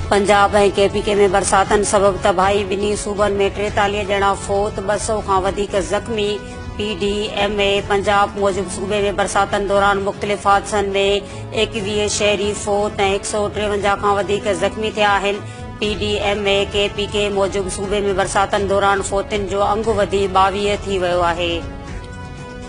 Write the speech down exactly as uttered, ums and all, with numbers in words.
पंजाब ऐं केपीके में बरसातनि सबबि तबाही, ॿिन्ही सूबनि में टेतालीह ॼणा फोत, ॿ सौ खां वधीक ज़ख़्मी। पीडीएमए पंजाब मूजिबि सूबे में बरसातनि दौरान मुख़्तलिफ़ हादसनि में एकवीह शहरी फोत ऐं हिकु सौ टेवंजाह खां वधीक ज़ख़्मी थिया आहिनि। पीडीएमए केपीके मूजिबि सूबे में बरसातनि दौरान फोतियुनि जो अंगु वधी ॿावीह थी वियो आहे।